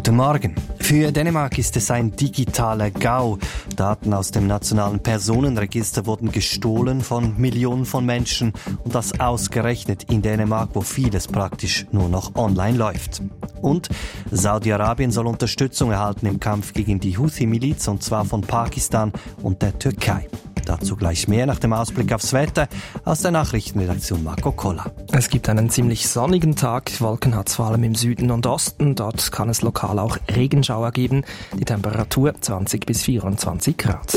Guten Morgen. Für Dänemark ist es ein digitaler GAU. Daten aus dem nationalen Personenregister wurden gestohlen von Millionen von Menschen und das ausgerechnet in Dänemark, wo vieles praktisch nur noch online läuft. Und Saudi-Arabien soll Unterstützung erhalten im Kampf gegen die Houthi-Miliz, und zwar von Pakistan und der Türkei. Dazu gleich mehr nach dem Ausblick aufs Wetter aus der Nachrichtenredaktion Marco Koller. Es gibt einen ziemlich sonnigen Tag. Wolken hat es vor allem im Süden und Osten. Dort kann es lokal auch Regenschauer geben. Die Temperatur 20 bis 24 Grad.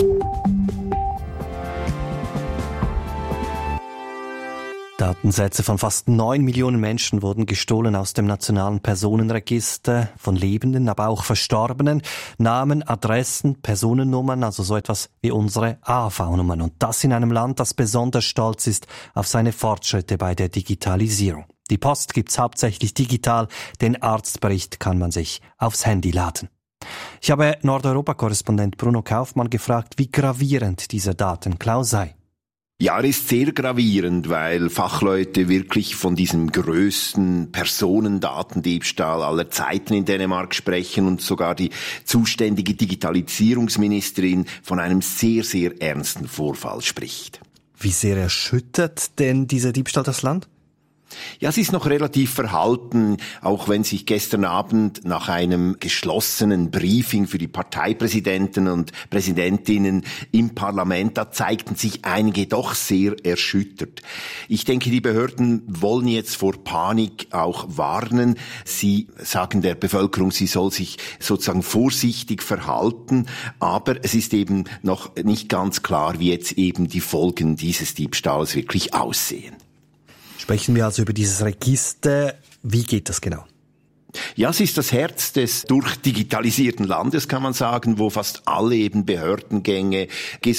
Datensätze von fast 9 Millionen Menschen wurden gestohlen aus dem nationalen Personenregister von Lebenden, aber auch Verstorbenen. Namen, Adressen, Personennummern, also so etwas wie unsere AHV-Nummern. Und das in einem Land, das besonders stolz ist auf seine Fortschritte bei der Digitalisierung. Die Post gibt's hauptsächlich digital, den Arztbericht kann man sich aufs Handy laden. Ich habe Nordeuropa-Korrespondent Bruno Kaufmann gefragt, wie gravierend dieser Datenklau sei. Ja, er ist sehr gravierend, weil Fachleute wirklich von diesem größten Personendatendiebstahl aller Zeiten in Dänemark sprechen und sogar die zuständige Digitalisierungsministerin von einem sehr, sehr ernsten Vorfall spricht. Wie sehr erschüttert denn dieser Diebstahl das Land? Ja, es ist noch relativ verhalten, auch wenn sich gestern Abend nach einem geschlossenen Briefing für die Parteipräsidenten und Präsidentinnen im Parlament, da zeigten sich einige doch sehr erschüttert. Ich denke, die Behörden wollen jetzt vor Panik auch warnen. Sie sagen der Bevölkerung, sie soll sich sozusagen vorsichtig verhalten, aber es ist eben noch nicht ganz klar, wie jetzt eben die Folgen dieses Diebstahls wirklich aussehen. Sprechen wir also über dieses Register. Wie geht das genau? Ja, es ist das Herz des durchdigitalisierten Landes, kann man sagen, wo fast alle eben Behördengänge,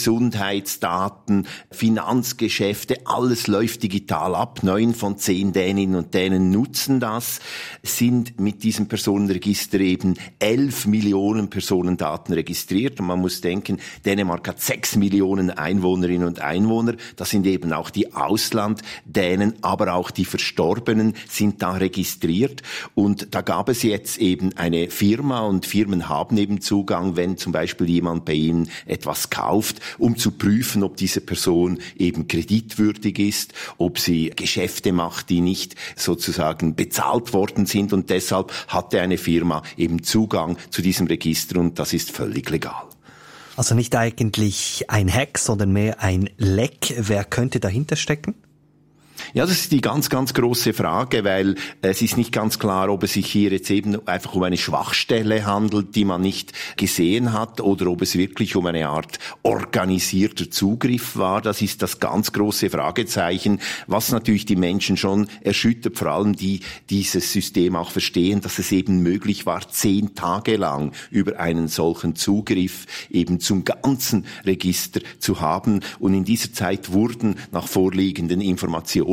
Gesundheitsdaten, Finanzgeschäfte, alles läuft digital ab. 9 von 10 Däninnen und Dänen nutzen das, sind mit diesem Personenregister eben 11 Millionen Personendaten registriert. Und man muss denken, Dänemark hat 6 Millionen Einwohnerinnen und Einwohner. Das sind eben auch die Auslanddänen, aber auch die Verstorbenen sind da registriert. Und da gab es jetzt eben eine Firma und Firmen haben eben Zugang, wenn zum Beispiel jemand bei ihnen etwas kauft, um zu prüfen, ob diese Person eben kreditwürdig ist, ob sie Geschäfte macht, die nicht sozusagen bezahlt worden sind, und deshalb hatte eine Firma eben Zugang zu diesem Register und das ist völlig legal. Also nicht eigentlich ein Hack, sondern mehr ein Leck. Wer könnte dahinter stecken? Ja, das ist die ganz, ganz große Frage, weil es ist nicht ganz klar, ob es sich hier jetzt eben einfach um eine Schwachstelle handelt, die man nicht gesehen hat, oder ob es wirklich um eine Art organisierter Zugriff war. Das ist das ganz große Fragezeichen, was natürlich die Menschen schon erschüttert, vor allem die dieses System auch verstehen, dass es eben möglich war, 10 Tage lang über einen solchen Zugriff eben zum ganzen Register zu haben. Und in dieser Zeit wurden nach vorliegenden Informationen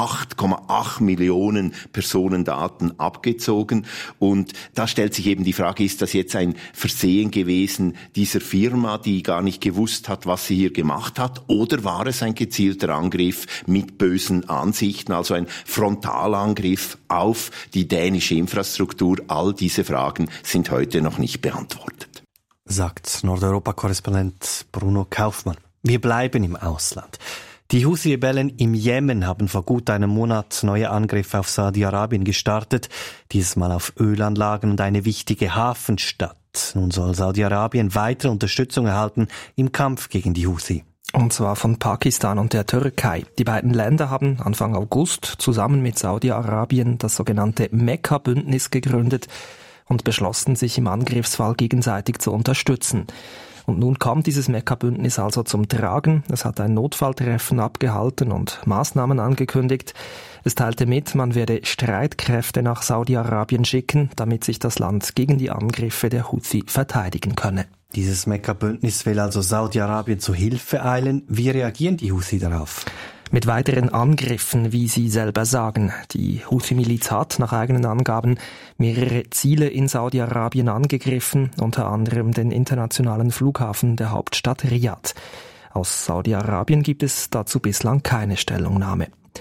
8,8 Millionen Personendaten abgezogen. Und da stellt sich eben die Frage, ist das jetzt ein Versehen gewesen dieser Firma, die gar nicht gewusst hat, was sie hier gemacht hat? Oder war es ein gezielter Angriff mit bösen Ansichten, also ein Frontalangriff auf die dänische Infrastruktur? All diese Fragen sind heute noch nicht beantwortet. Sagt Nordeuropa-Korrespondent Bruno Kaufmann. Wir bleiben im Ausland. Die Houthi-Rebellen im Jemen haben vor gut einem Monat neue Angriffe auf Saudi-Arabien gestartet, dieses Mal auf Ölanlagen und eine wichtige Hafenstadt. Nun soll Saudi-Arabien weitere Unterstützung erhalten im Kampf gegen die Houthi. Und zwar von Pakistan und der Türkei. Die beiden Länder haben Anfang August zusammen mit Saudi-Arabien das sogenannte Mekka-Bündnis gegründet und beschlossen, sich im Angriffsfall gegenseitig zu unterstützen. Und nun kommt dieses Mekka-Bündnis also zum Tragen. Es hat ein Notfalltreffen abgehalten und Maßnahmen angekündigt. Es teilte mit, man werde Streitkräfte nach Saudi-Arabien schicken, damit sich das Land gegen die Angriffe der Houthi verteidigen könne. Dieses Mekka-Bündnis will also Saudi-Arabien zu Hilfe eilen. Wie reagieren die Houthi darauf? Mit weiteren Angriffen, wie sie selber sagen. Die Houthi-Miliz hat nach eigenen Angaben mehrere Ziele in Saudi-Arabien angegriffen, unter anderem den internationalen Flughafen der Hauptstadt Riad. Aus Saudi-Arabien gibt es dazu bislang keine Stellungnahme.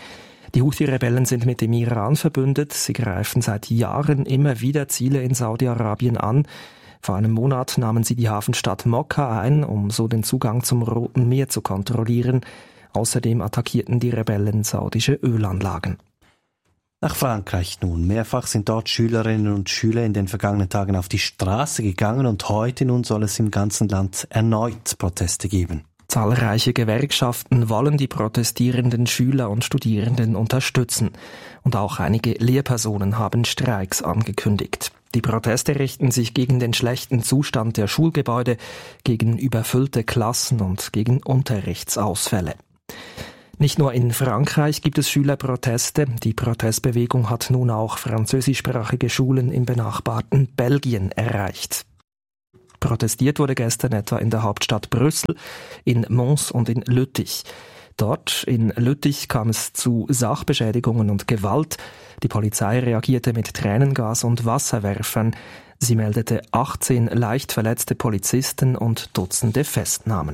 Die Houthi-Rebellen sind mit dem Iran verbündet. Sie greifen seit Jahren immer wieder Ziele in Saudi-Arabien an. Vor einem Monat nahmen sie die Hafenstadt Mokka ein, um so den Zugang zum Roten Meer zu kontrollieren. Außerdem attackierten die Rebellen saudische Ölanlagen. Nach Frankreich nun. Mehrfach sind dort Schülerinnen und Schüler in den vergangenen Tagen auf die Straße gegangen und heute nun soll es im ganzen Land erneut Proteste geben. Zahlreiche Gewerkschaften wollen die protestierenden Schüler und Studierenden unterstützen. Und auch einige Lehrpersonen haben Streiks angekündigt. Die Proteste richten sich gegen den schlechten Zustand der Schulgebäude, gegen überfüllte Klassen und gegen Unterrichtsausfälle. Nicht nur in Frankreich gibt es Schülerproteste. Die Protestbewegung hat nun auch französischsprachige Schulen im benachbarten Belgien erreicht. Protestiert wurde gestern etwa in der Hauptstadt Brüssel, in Mons und in Lüttich. Dort in Lüttich kam es zu Sachbeschädigungen und Gewalt. Die Polizei reagierte mit Tränengas und Wasserwerfern. Sie meldete 18 leicht verletzte Polizisten und Dutzende Festnahmen.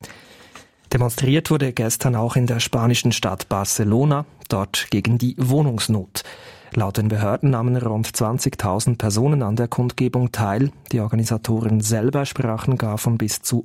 Demonstriert wurde gestern auch in der spanischen Stadt Barcelona, dort gegen die Wohnungsnot. Laut den Behörden nahmen rund 20.000 Personen an der Kundgebung teil. Die Organisatoren selber sprachen gar von bis zu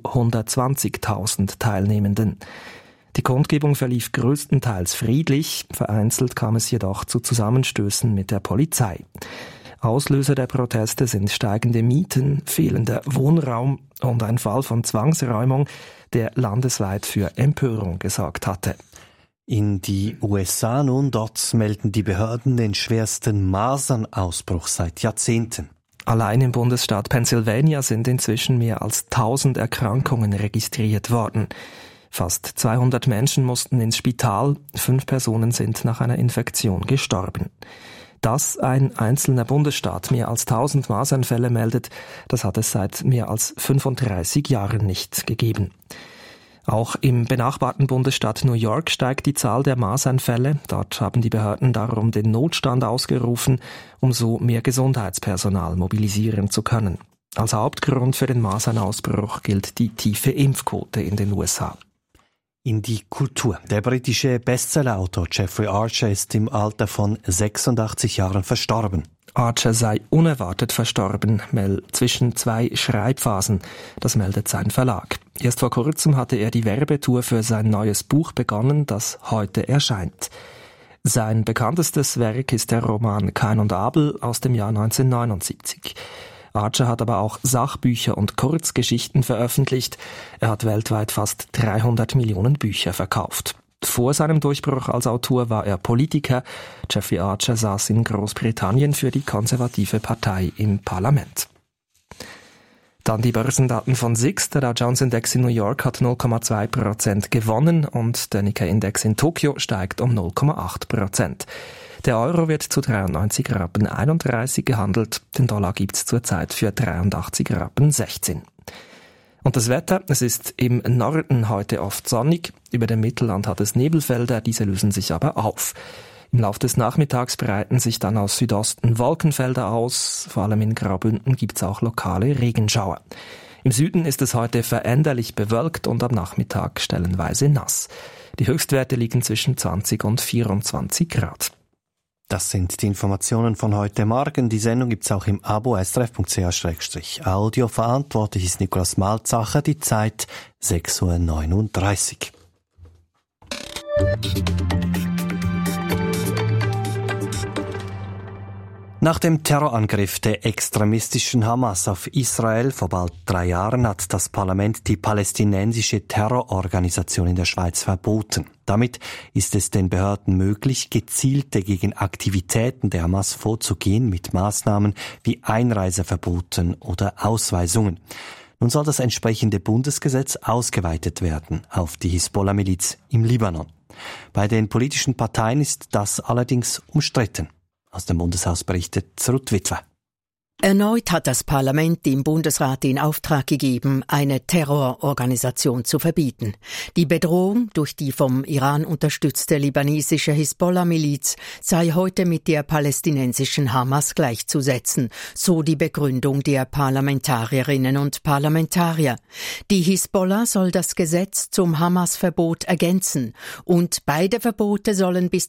120.000 Teilnehmenden. Die Kundgebung verlief größtenteils friedlich, vereinzelt kam es jedoch zu Zusammenstößen mit der Polizei. Auslöser der Proteste sind steigende Mieten, fehlender Wohnraum und ein Fall von Zwangsräumung, der landesweit für Empörung gesorgt hatte. In die USA nun, dort melden die Behörden den schwersten Masernausbruch seit Jahrzehnten. Allein im Bundesstaat Pennsylvania sind inzwischen mehr als 1000 Erkrankungen registriert worden. Fast 200 Menschen mussten ins Spital, 5 Personen sind nach einer Infektion gestorben. Dass ein einzelner Bundesstaat mehr als 1000 Masernfälle meldet, das hat es seit mehr als 35 Jahren nicht gegeben. Auch im benachbarten Bundesstaat New York steigt die Zahl der Masernfälle. Dort haben die Behörden darum den Notstand ausgerufen, um so mehr Gesundheitspersonal mobilisieren zu können. Als Hauptgrund für den Masernausbruch gilt die tiefe Impfquote in den USA. In die Kultur. Der britische Bestsellerautor Jeffrey Archer ist im Alter von 86 Jahren verstorben. Archer sei unerwartet verstorben, zwischen 2 Schreibphasen. Das meldet sein Verlag. Erst vor kurzem hatte er die Werbetour für sein neues Buch begonnen, das heute erscheint. Sein bekanntestes Werk ist der Roman Kain und Abel aus dem Jahr 1979. Archer hat aber auch Sachbücher und Kurzgeschichten veröffentlicht. Er hat weltweit fast 300 Millionen Bücher verkauft. Vor seinem Durchbruch als Autor war er Politiker. Jeffrey Archer saß in Großbritannien für die konservative Partei im Parlament. Dann die Börsendaten von SIX. Der Dow Jones Index in New York hat 0,2% gewonnen und der Nikkei-Index in Tokio steigt um 0,8%. Der Euro wird zu 93,31 Rappen gehandelt. Den Dollar gibt's zurzeit für 83,16 Rappen. Und das Wetter, es ist im Norden heute oft sonnig. Über dem Mittelland hat es Nebelfelder, diese lösen sich aber auf. Im Laufe des Nachmittags breiten sich dann aus Südosten Wolkenfelder aus. Vor allem in Graubünden gibt's auch lokale Regenschauer. Im Süden ist es heute veränderlich bewölkt und am Nachmittag stellenweise nass. Die Höchstwerte liegen zwischen 20 und 24 Grad. Das sind die Informationen von heute Morgen. Die Sendung gibt's auch im Abo srf.ch/audio. Verantwortlich ist Nikolaus Malzacher. Die Zeit 6:39 Uhr. Nach dem Terrorangriff der extremistischen Hamas auf Israel vor bald 3 Jahren hat das Parlament die palästinensische Terrororganisation in der Schweiz verboten. Damit ist es den Behörden möglich, gezielte gegen Aktivitäten der Hamas vorzugehen mit Maßnahmen wie Einreiseverboten oder Ausweisungen. Nun soll das entsprechende Bundesgesetz ausgeweitet werden auf die Hisbollah-Miliz im Libanon. Bei den politischen Parteien ist das allerdings umstritten. Aus dem Bundeshaus berichtet Ruth Witwer. Erneut hat das Parlament dem Bundesrat in Auftrag gegeben, eine Terrororganisation zu verbieten. Die Bedrohung durch die vom Iran unterstützte libanesische Hisbollah-Miliz sei heute mit der palästinensischen Hamas gleichzusetzen, so die Begründung der Parlamentarierinnen und Parlamentarier. Die Hisbollah soll das Gesetz zum Hamas-Verbot ergänzen und beide Verbote sollen bis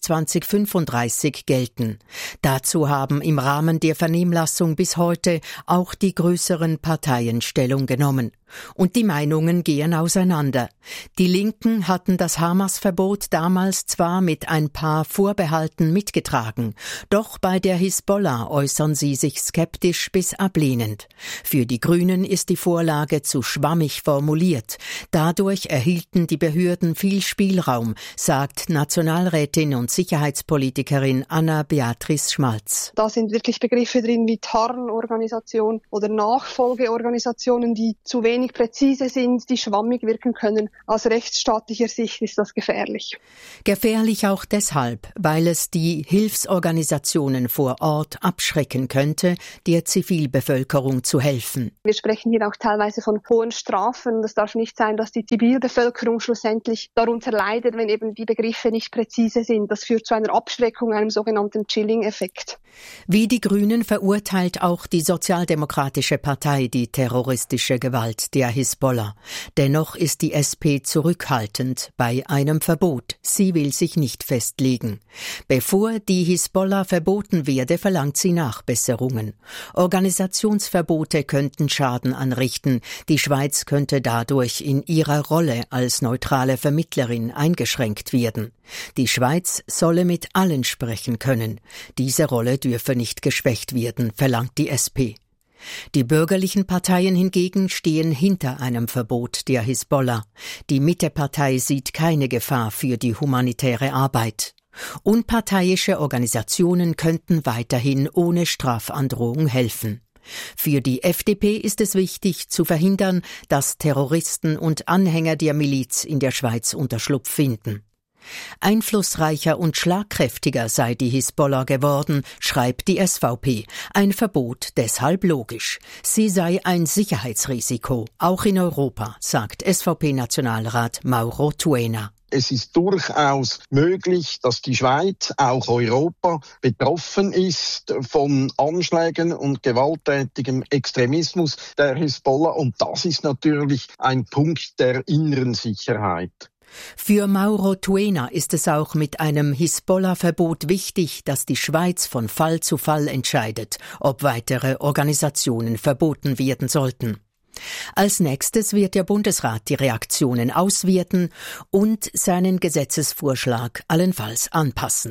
2035 gelten. Dazu haben im Rahmen der Vernehmlassung bis heute auch die größeren Parteien Stellung genommen. Und die Meinungen gehen auseinander. Die Linken hatten das Hamas-Verbot damals zwar mit ein paar Vorbehalten mitgetragen, doch bei der Hisbollah äußern sie sich skeptisch bis ablehnend. Für die Grünen ist die Vorlage zu schwammig formuliert. Dadurch erhielten die Behörden viel Spielraum, sagt Nationalrätin und Sicherheitspolitikerin Anna-Beatrice Schmalz. Da sind wirklich Begriffe drin wie Tarnorganisation oder Nachfolgeorganisationen, die zu wenig präzise sind, die schwammig wirken können. Aus rechtsstaatlicher Sicht ist das gefährlich. Gefährlich auch deshalb, weil es die Hilfsorganisationen vor Ort abschrecken könnte, der Zivilbevölkerung zu helfen. Wir sprechen hier auch teilweise von hohen Strafen. Es darf nicht sein, dass die Zivilbevölkerung schlussendlich darunter leidet, wenn eben die Begriffe nicht präzise sind. Das führt zu einer Abschreckung, einem sogenannten Chilling-Effekt. Wie die Grünen verurteilt auch die Sozialdemokratische Partei die terroristische Gewalt der Hisbollah. Dennoch ist die SP zurückhaltend bei einem Verbot. Sie will sich nicht festlegen. Bevor die Hisbollah verboten werde, verlangt sie Nachbesserungen. Organisationsverbote könnten Schaden anrichten. Die Schweiz könnte dadurch in ihrer Rolle als neutrale Vermittlerin eingeschränkt werden. Die Schweiz solle mit allen sprechen können. Diese Rolle dürfe nicht geschwächt werden, verlangt die SP. Die bürgerlichen Parteien hingegen stehen hinter einem Verbot der Hisbollah. Die Mittepartei sieht keine Gefahr für die humanitäre Arbeit. Unparteiische Organisationen könnten weiterhin ohne Strafandrohung helfen. Für die FDP ist es wichtig, zu verhindern, dass Terroristen und Anhänger der Miliz in der Schweiz Unterschlupf finden. Einflussreicher und schlagkräftiger sei die Hisbollah geworden, schreibt die SVP. Ein Verbot deshalb logisch. Sie sei ein Sicherheitsrisiko, auch in Europa, sagt SVP-Nationalrat Mauro Tuena. Es ist durchaus möglich, dass die Schweiz, auch Europa, betroffen ist von Anschlägen und gewalttätigem Extremismus der Hisbollah. Und das ist natürlich ein Punkt der inneren Sicherheit. Für Mauro Tuena ist es auch mit einem Hisbollah-Verbot wichtig, dass die Schweiz von Fall zu Fall entscheidet, ob weitere Organisationen verboten werden sollten. Als nächstes wird der Bundesrat die Reaktionen auswerten und seinen Gesetzesvorschlag allenfalls anpassen.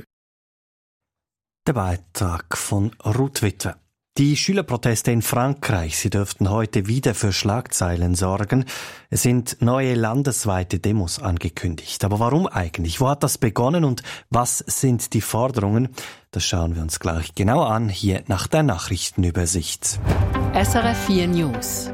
Der Beitrag von Ruth Witwer. Die Schülerproteste in Frankreich, sie dürften heute wieder für Schlagzeilen sorgen. Es sind neue landesweite Demos angekündigt. Aber warum eigentlich? Wo hat das begonnen und was sind die Forderungen? Das schauen wir uns gleich genau an, hier nach der Nachrichtenübersicht. SRF 4 News.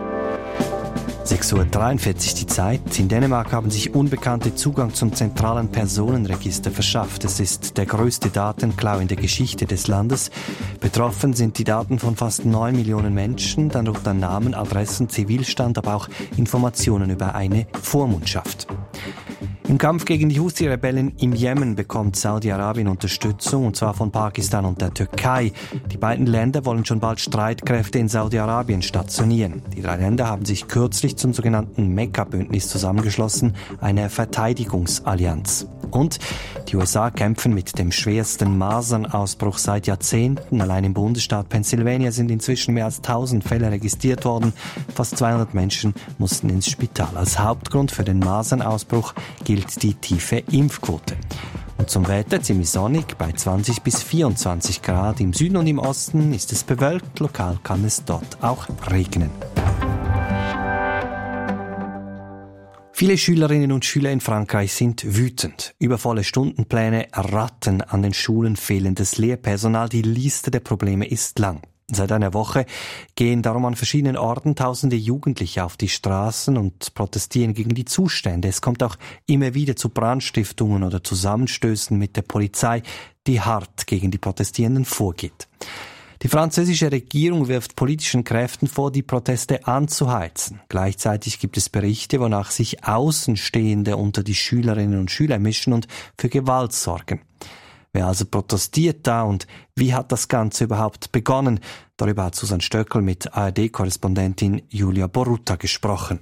6:43 Uhr die Zeit. In Dänemark haben sich Unbekannte Zugang zum zentralen Personenregister verschafft. Es ist der größte Datenklau in der Geschichte des Landes. Betroffen sind die Daten von fast 9 Millionen Menschen, darunter Namen, Adressen, Zivilstand, aber auch Informationen über eine Vormundschaft. Im Kampf gegen die Houthi-Rebellen im Jemen bekommt Saudi-Arabien Unterstützung, und zwar von Pakistan und der Türkei. Die beiden Länder wollen schon bald Streitkräfte in Saudi-Arabien stationieren. Die 3 Länder haben sich kürzlich zum sogenannten Mekka-Bündnis zusammengeschlossen, einer Verteidigungsallianz. Und die USA kämpfen mit dem schwersten Masernausbruch seit Jahrzehnten. Allein im Bundesstaat Pennsylvania sind inzwischen mehr als 1000 Fälle registriert worden. Fast 200 Menschen mussten ins Spital. Als Hauptgrund für den Masernausbruch gilt die tiefe Impfquote. Und zum Wetter ziemlich sonnig, bei 20 bis 24 Grad. Im Süden und im Osten ist es bewölkt, lokal kann es dort auch regnen. Viele Schülerinnen und Schüler in Frankreich sind wütend. Übervolle Stundenpläne, Ratten an den Schulen, fehlendes Lehrpersonal, die Liste der Probleme ist lang. Seit einer Woche gehen darum an verschiedenen Orten tausende Jugendliche auf die Straßen und protestieren gegen die Zustände. Es kommt auch immer wieder zu Brandstiftungen oder Zusammenstößen mit der Polizei, die hart gegen die Protestierenden vorgeht. Die französische Regierung wirft politischen Kräften vor, die Proteste anzuheizen. Gleichzeitig gibt es Berichte, wonach sich Außenstehende unter die Schülerinnen und Schüler mischen und für Gewalt sorgen. Wer also protestiert da und wie hat das Ganze überhaupt begonnen? Darüber hat Susanne Stöckel mit ARD-Korrespondentin Julia Borutta gesprochen.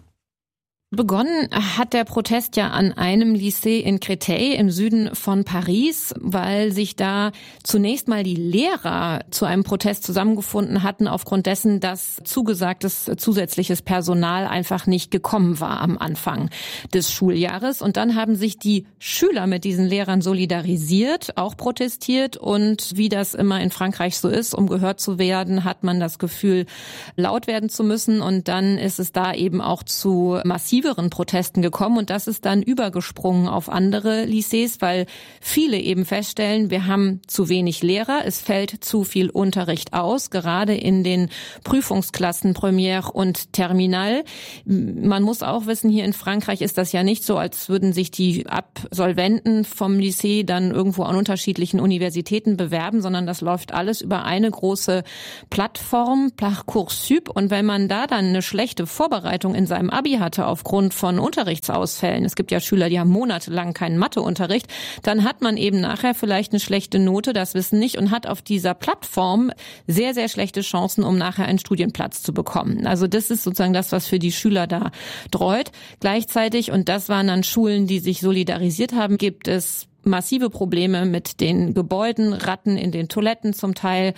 Begonnen hat der Protest ja an einem Lycée in Créteil im Süden von Paris, weil sich da zunächst mal die Lehrer zu einem Protest zusammengefunden hatten, aufgrund dessen, dass zugesagtes zusätzliches Personal einfach nicht gekommen war am Anfang des Schuljahres. Und dann haben sich die Schüler mit diesen Lehrern solidarisiert, auch protestiert. Und wie das immer in Frankreich so ist, um gehört zu werden, hat man das Gefühl, laut werden zu müssen. Und dann ist es da eben auch zu massiveren Protesten gekommen und das ist dann übergesprungen auf andere Lycées, weil viele eben feststellen, wir haben zu wenig Lehrer, es fällt zu viel Unterricht aus, gerade in den Prüfungsklassen Première und Terminal. Man muss auch wissen, hier in Frankreich ist das ja nicht so, als würden sich die Absolventen vom Lycée dann irgendwo an unterschiedlichen Universitäten bewerben, sondern das läuft alles über eine große Plattform, Parcoursup, und wenn man da dann eine schlechte Vorbereitung in seinem Abi hatte aufgrund von Unterrichtsausfällen, es gibt ja Schüler, die haben monatelang keinen Matheunterricht, dann hat man eben nachher vielleicht eine schlechte Note, das wissen nicht, und hat auf dieser Plattform sehr, sehr schlechte Chancen, um nachher einen Studienplatz zu bekommen. Also das ist sozusagen das, was für die Schüler da dreut. Gleichzeitig, und das waren dann Schulen, die sich solidarisiert haben, gibt es massive Probleme mit den Gebäuden, Ratten in den Toiletten zum Teil,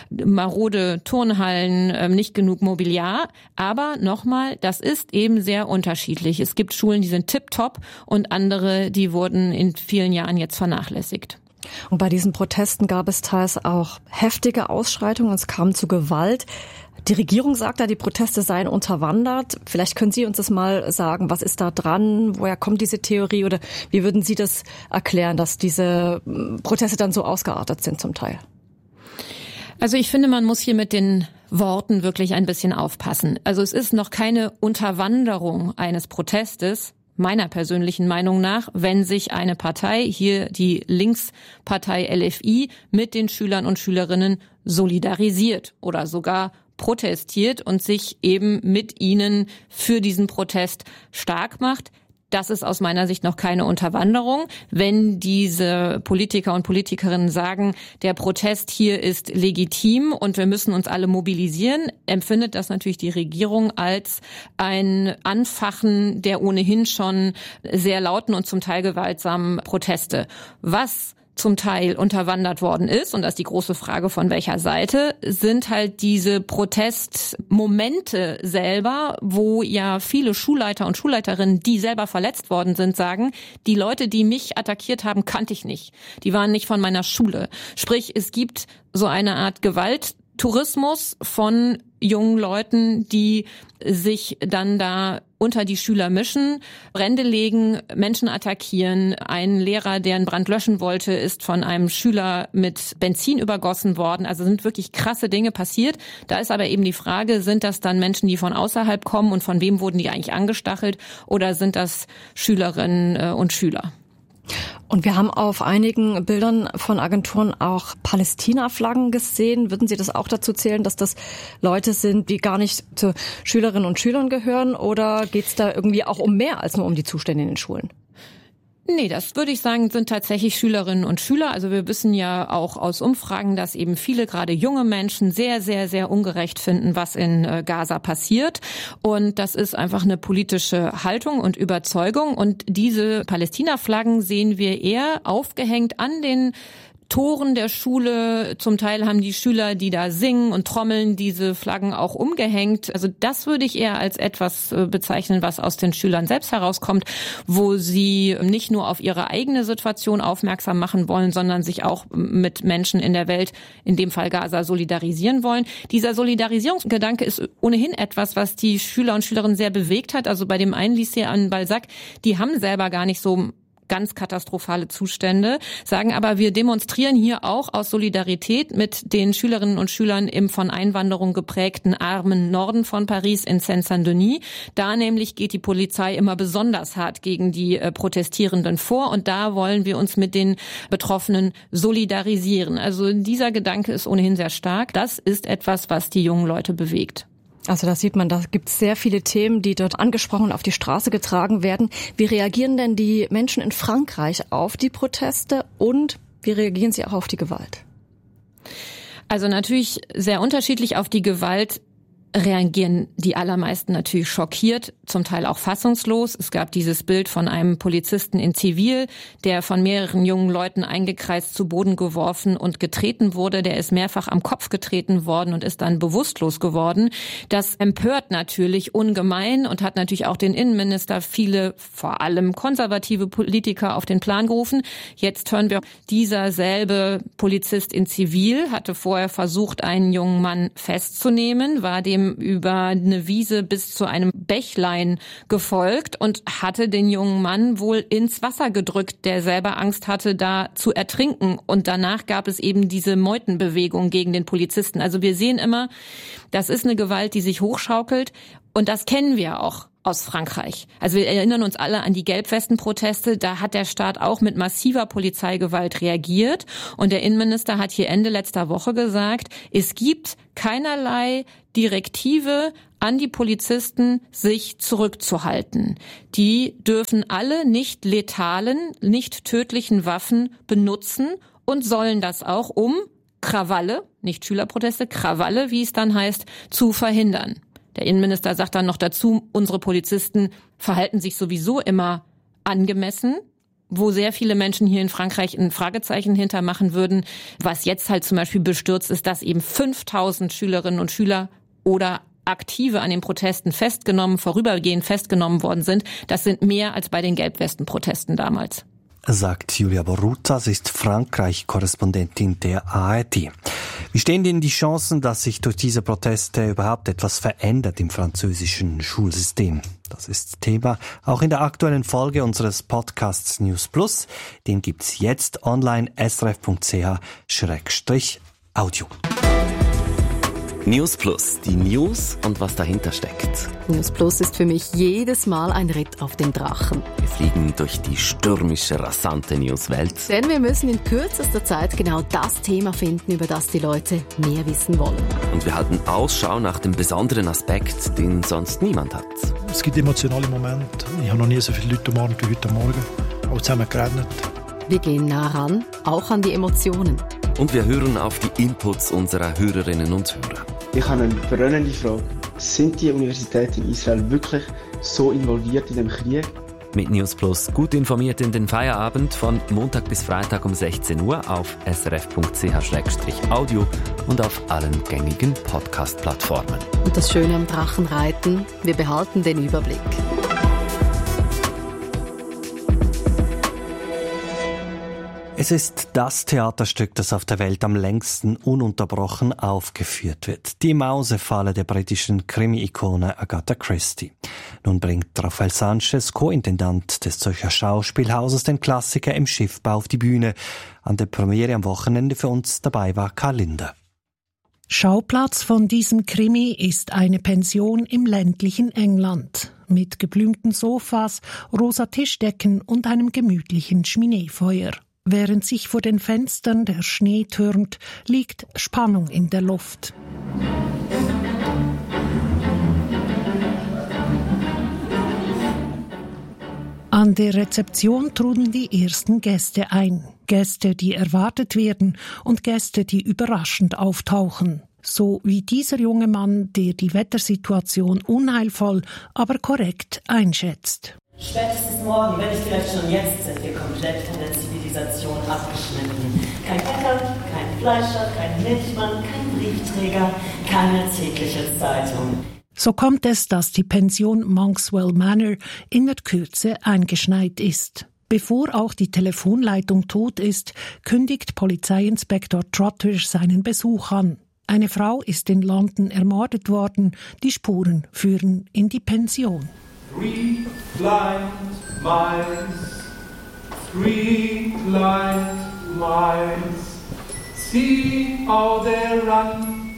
marode Turnhallen, nicht genug Mobiliar. Aber nochmal, das ist eben sehr unterschiedlich. Es gibt Schulen, die sind tipptopp und andere, die wurden in vielen Jahren jetzt vernachlässigt. Und bei diesen Protesten gab es teils auch heftige Ausschreitungen, es kam zu Gewalt. Die Regierung sagt da, die Proteste seien unterwandert. Vielleicht können Sie uns das mal sagen, was ist da dran? Woher kommt diese Theorie? Oder wie würden Sie das erklären, dass diese Proteste dann so ausgeartet sind zum Teil? Also ich finde, man muss hier mit den Worten wirklich ein bisschen aufpassen. Also es ist noch keine Unterwanderung eines Protestes, meiner persönlichen Meinung nach, wenn sich eine Partei, hier die Linkspartei LFI, mit den Schülern und Schülerinnen solidarisiert oder sogar protestiert und sich eben mit ihnen für diesen Protest stark macht. Das ist aus meiner Sicht noch keine Unterwanderung. Wenn diese Politiker und Politikerinnen sagen, der Protest hier ist legitim und wir müssen uns alle mobilisieren, empfindet das natürlich die Regierung als ein Anfachen der ohnehin schon sehr lauten und zum Teil gewaltsamen Proteste. Was zum Teil unterwandert worden ist, und das ist die große Frage, von welcher Seite, sind halt diese Protestmomente selber, wo ja viele Schulleiter und Schulleiterinnen, die selber verletzt worden sind, sagen, die Leute, die mich attackiert haben, kannte ich nicht. Die waren nicht von meiner Schule. Sprich, es gibt so eine Art Gewalttourismus von jungen Leuten, die sich dann da unter die Schüler mischen, Brände legen, Menschen attackieren. Ein Lehrer, der einen Brand löschen wollte, ist von einem Schüler mit Benzin übergossen worden. Also sind wirklich krasse Dinge passiert. Da ist aber eben die Frage, sind das dann Menschen, die von außerhalb kommen und von wem wurden die eigentlich angestachelt, oder sind das Schülerinnen und Schüler? Und wir haben auf einigen Bildern von Agenturen auch Palästina-Flaggen gesehen. Würden Sie das auch dazu zählen, dass das Leute sind, die gar nicht zu Schülerinnen und Schülern gehören? Oder geht es da irgendwie auch um mehr als nur um die Zustände in den Schulen? Nee, das würde ich sagen, sind tatsächlich Schülerinnen und Schüler. Also wir wissen ja auch aus Umfragen, dass eben viele, gerade junge Menschen, sehr, sehr, sehr ungerecht finden, was in Gaza passiert. Und das ist einfach eine politische Haltung und Überzeugung. Und diese Palästina-Flaggen sehen wir eher aufgehängt an den Toren der Schule. Zum Teil haben die Schüler, die da singen und trommeln, diese Flaggen auch umgehängt. Also das würde ich eher als etwas bezeichnen, was aus den Schülern selbst herauskommt, wo sie nicht nur auf ihre eigene Situation aufmerksam machen wollen, sondern sich auch mit Menschen in der Welt, in dem Fall Gaza, solidarisieren wollen. Dieser Solidarisierungsgedanke ist ohnehin etwas, was die Schüler und Schülerinnen sehr bewegt hat. Also bei dem einen Lycée an Balzac, die haben selber gar nicht so ganz katastrophale Zustände, sagen aber, wir demonstrieren hier auch aus Solidarität mit den Schülerinnen und Schülern im von Einwanderung geprägten armen Norden von Paris in Seine-Saint-Denis. Da nämlich geht die Polizei immer besonders hart gegen die Protestierenden vor und da wollen wir uns mit den Betroffenen solidarisieren. Also dieser Gedanke ist ohnehin sehr stark. Das ist etwas, was die jungen Leute bewegt. Also da sieht man, da gibt es sehr viele Themen, die dort angesprochen und auf die Straße getragen werden. Wie reagieren denn die Menschen in Frankreich auf die Proteste und wie reagieren sie auch auf die Gewalt? Also natürlich sehr unterschiedlich auf die Gewalt reagieren die allermeisten natürlich schockiert, zum Teil auch fassungslos. Es gab dieses Bild von einem Polizisten in Zivil, der von mehreren jungen Leuten eingekreist zu Boden geworfen und getreten wurde. Der ist mehrfach am Kopf getreten worden und ist dann bewusstlos geworden. Das empört natürlich ungemein und hat natürlich auch den Innenminister, viele, vor allem konservative Politiker, auf den Plan gerufen. Jetzt hören wir, dieser selbe Polizist in Zivil hatte vorher versucht, einen jungen Mann festzunehmen, war dem über eine Wiese bis zu einem Bächlein gefolgt und hatte den jungen Mann wohl ins Wasser gedrückt, der selber Angst hatte, da zu ertrinken. Und danach gab es eben diese Meutenbewegung gegen den Polizisten. Also wir sehen immer, das ist eine Gewalt, die sich hochschaukelt. Und das kennen wir auch aus Frankreich. Also wir erinnern uns alle an die Gelbwesten-Proteste. Da hat der Staat auch mit massiver Polizeigewalt reagiert. Und der Innenminister hat hier Ende letzter Woche gesagt, es gibt keinerlei Direktive an die Polizisten, sich zurückzuhalten. Die dürfen alle nicht letalen, nicht tödlichen Waffen benutzen und sollen das auch, um Krawalle, nicht Schülerproteste, Krawalle, wie es dann heißt, zu verhindern. Der Innenminister sagt dann noch dazu, unsere Polizisten verhalten sich sowieso immer angemessen, wo sehr viele Menschen hier in Frankreich ein Fragezeichen hintermachen würden. Was jetzt halt zum Beispiel bestürzt ist, dass eben 5000 Schülerinnen und Schüler oder Aktive an den Protesten vorübergehend festgenommen worden sind. Das sind mehr als bei den Gelbwesten-Protesten damals. Sagt Julia Borruta, sie ist Frankreich-Korrespondentin der ARD. Wie stehen denn die Chancen, dass sich durch diese Proteste überhaupt etwas verändert im französischen Schulsystem? Das ist Thema auch in der aktuellen Folge unseres Podcasts News Plus. Den gibt's jetzt online srf.ch/audio. News Plus, die News und was dahinter steckt. News Plus ist für mich jedes Mal ein Ritt auf den Drachen. Wir fliegen durch die stürmische, rasante Newswelt. Denn wir müssen in kürzester Zeit genau das Thema finden, über das die Leute mehr wissen wollen. Und wir halten Ausschau nach dem besonderen Aspekt, den sonst niemand hat. Es gibt emotionale Momente. Ich habe noch nie so viele Leute umarmt wie heute Morgen. Auch zusammen geredet. Wir gehen nah ran, auch an die Emotionen. Und wir hören auf die Inputs unserer Hörerinnen und Hörer. Ich habe eine brennende Frage. Sind die Universitäten in Israel wirklich so involviert in dem Krieg? Mit News Plus gut informiert in den Feierabend von Montag bis Freitag um 16 Uhr auf srf.ch/audio und auf allen gängigen Podcast-Plattformen. Und das Schöne am Drachenreiten, wir behalten den Überblick. Es ist das Theaterstück, das auf der Welt am längsten ununterbrochen aufgeführt wird. Die Mausefalle der britischen Krimi-Ikone Agatha Christie. Nun bringt Rafael Sanchez, Co-Intendant des Zürcher Schauspielhauses, den Klassiker im Schiffbau auf die Bühne. An der Premiere am Wochenende für uns dabei war Karl Linder. Schauplatz von diesem Krimi ist eine Pension im ländlichen England mit geblümten Sofas, rosa Tischdecken und einem gemütlichen Schmineefeuer. Während sich vor den Fenstern der Schnee türmt, liegt Spannung in der Luft. An der Rezeption trudeln die ersten Gäste ein. Gäste, die erwartet werden und Gäste, die überraschend auftauchen. So wie dieser junge Mann, der die Wettersituation unheilvoll, aber korrekt einschätzt. Spätestens morgen, wenn nicht vielleicht schon jetzt, sind wir komplett von der Zivilisation abgeschnitten. Kein Bäcker, kein Fleischer, kein Milchmann, kein Briefträger, keine tägliche Zeitung. So kommt es, dass die Pension Monkswell Manor in der Kürze eingeschneit ist. Bevor auch die Telefonleitung tot ist, kündigt Polizeiinspektor Trotter seinen Besuch an. Eine Frau ist in London ermordet worden, die Spuren führen in die Pension. 3 blind mice Three blind mice, see how they run.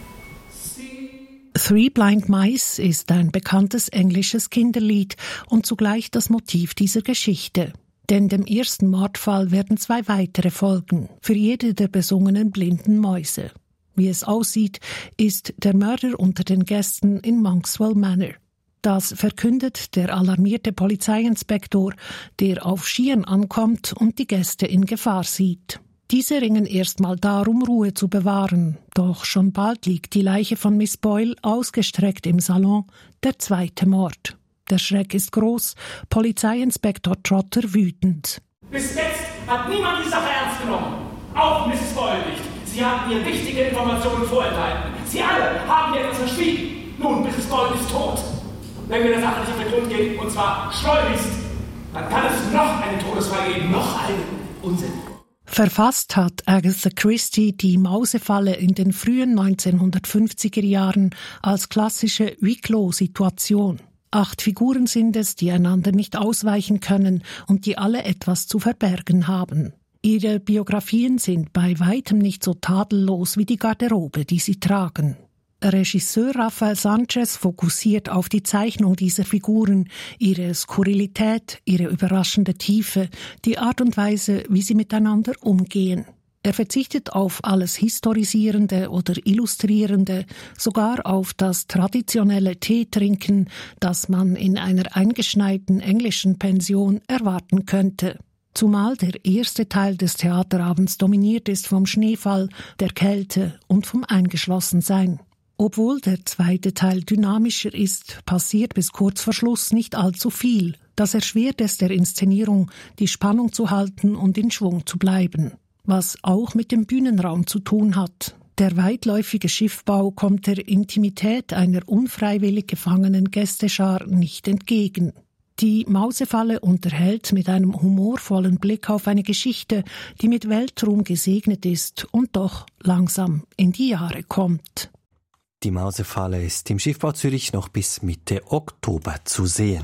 Three Blind Mice ist ein bekanntes englisches Kinderlied und zugleich das Motiv dieser Geschichte. Denn dem ersten Mordfall werden 2 weitere folgen, für jede der besungenen blinden Mäuse. Wie es aussieht, ist der Mörder unter den Gästen in Monkswell Manor. Das verkündet der alarmierte Polizeiinspektor, der auf Skiern ankommt und die Gäste in Gefahr sieht. Diese ringen erstmal darum, Ruhe zu bewahren. Doch schon bald liegt die Leiche von Miss Boyle ausgestreckt im Salon, der 2. Mord. Der Schreck ist groß, Polizeiinspektor Trotter wütend. Bis jetzt hat niemand die Sache ernst genommen. Auch Mrs. Boyle nicht. Sie haben ihr wichtige Informationen vorenthalten. Sie alle haben ihr etwas verschwiegen. Nun, Mrs. Boyle ist tot. Wenn wir der Sache nicht auf den Grund gehen, und zwar schleunigst, dann kann es noch einen Todesfall geben, noch einen Unsinn. Verfasst hat Agatha Christie die Mausefalle in den frühen 1950er Jahren als klassische Huis-clos-Situation. 8 Figuren sind es, die einander nicht ausweichen können und die alle etwas zu verbergen haben. Ihre Biografien sind bei weitem nicht so tadellos wie die Garderobe, die sie tragen. Regisseur Rafael Sanchez fokussiert auf die Zeichnung dieser Figuren, ihre Skurrilität, ihre überraschende Tiefe, die Art und Weise, wie sie miteinander umgehen. Er verzichtet auf alles Historisierende oder Illustrierende, sogar auf das traditionelle Teetrinken, das man in einer eingeschneiten englischen Pension erwarten könnte. Zumal der erste Teil des Theaterabends dominiert ist vom Schneefall, der Kälte und vom Eingeschlossensein. Obwohl der zweite Teil dynamischer ist, passiert bis kurz vor Schluss nicht allzu viel. Das erschwert es der Inszenierung, die Spannung zu halten und in Schwung zu bleiben. Was auch mit dem Bühnenraum zu tun hat. Der weitläufige Schiffbau kommt der Intimität einer unfreiwillig gefangenen Gästeschar nicht entgegen. Die Mausefalle unterhält mit einem humorvollen Blick auf eine Geschichte, die mit Weltruhm gesegnet ist und doch langsam in die Jahre kommt. Die Mausefalle ist im Schiffbau Zürich noch bis Mitte Oktober zu sehen.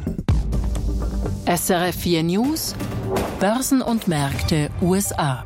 SRF 4 News, Börsen und Märkte USA.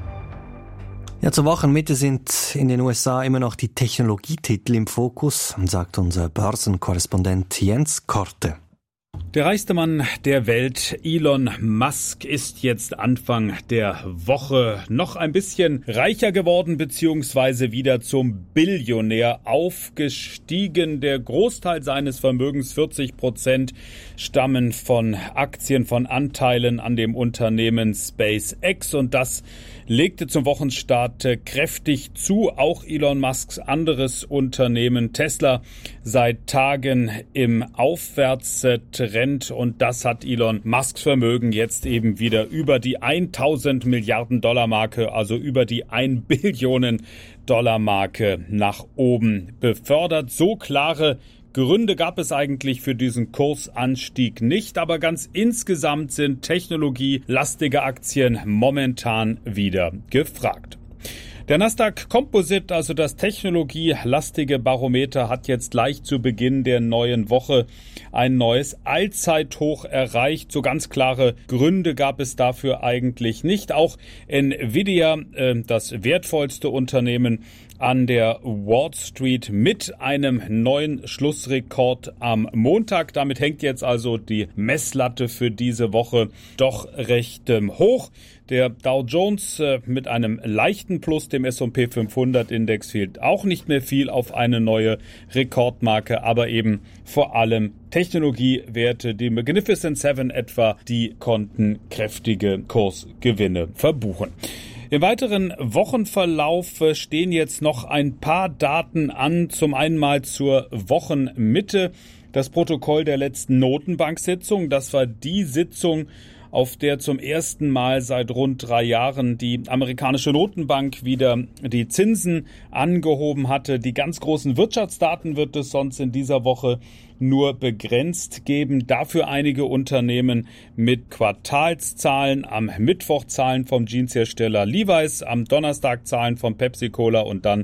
Ja, zur Wochenmitte sind in den USA immer noch die Technologietitel im Fokus, sagt unser Börsenkorrespondent Jens Korte. Der reichste Mann der Welt, Elon Musk, ist jetzt Anfang der Woche noch ein bisschen reicher geworden bzw. wieder zum Billionär aufgestiegen. Der Großteil seines Vermögens, 40%, stammen von Aktien, von Anteilen an dem Unternehmen SpaceX, und das legte zum Wochenstart kräftig zu. Auch Elon Musks anderes Unternehmen Tesla seit Tagen im Aufwärtstrend, und das hat Elon Musks Vermögen jetzt eben wieder über die 1000 Milliarden Dollar Marke, also über die 1 Billionen Dollar Marke nach oben befördert. So klare Gründe gab es eigentlich für diesen Kursanstieg nicht, aber ganz insgesamt sind technologielastige Aktien momentan wieder gefragt. Der Nasdaq Composite, also das technologielastige Barometer, hat jetzt gleich zu Beginn der neuen Woche ein neues Allzeithoch erreicht. So ganz klare Gründe gab es dafür eigentlich nicht. Auch Nvidia, das wertvollste Unternehmen an der Wall Street, mit einem neuen Schlussrekord am Montag. Damit hängt jetzt also die Messlatte für diese Woche doch recht hoch. Der Dow Jones mit einem leichten Plus, dem S&P 500 Index, fehlt auch nicht mehr viel auf eine neue Rekordmarke, aber eben vor allem Technologiewerte, die Magnificent Seven etwa, die konnten kräftige Kursgewinne verbuchen. Im weiteren Wochenverlauf stehen jetzt noch ein paar Daten an. Zum einen mal zur Wochenmitte das Protokoll der letzten Notenbank-Sitzung. Das war die Sitzung, auf der zum ersten Mal seit rund 3 Jahren die amerikanische Notenbank wieder die Zinsen angehoben hatte. Die ganz großen Wirtschaftsdaten wird es sonst in dieser Woche nur begrenzt geben. Dafür einige Unternehmen mit Quartalszahlen. Am Mittwoch Zahlen vom Jeanshersteller Levi's, am Donnerstag Zahlen von Pepsi Cola und dann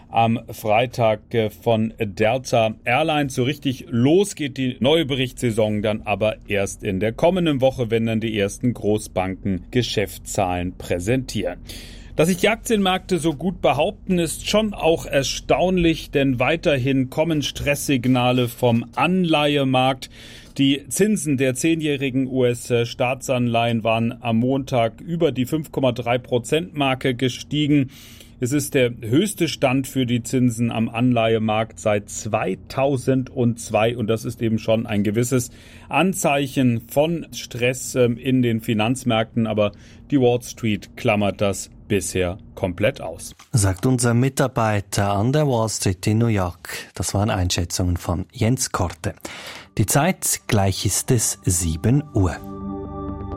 am Freitag von Delta Airlines. So richtig los geht die neue Berichtssaison dann aber erst in der kommenden Woche, wenn dann die ersten Großbanken Geschäftszahlen präsentieren. Dass sich die Aktienmärkte so gut behaupten, ist schon auch erstaunlich, denn weiterhin kommen Stresssignale vom Anleihemarkt. Die Zinsen der 10-jährigen US-Staatsanleihen waren am Montag über die 5,3%-Marke gestiegen. Es ist der höchste Stand für die Zinsen am Anleihemarkt seit 2002 und das ist eben schon ein gewisses Anzeichen von Stress in den Finanzmärkten, aber die Wall Street klammert das bisher komplett aus. Sagt unser Mitarbeiter an der Wall Street in New York. Das waren Einschätzungen von Jens Korte. Die Zeit, gleich ist es 7 Uhr.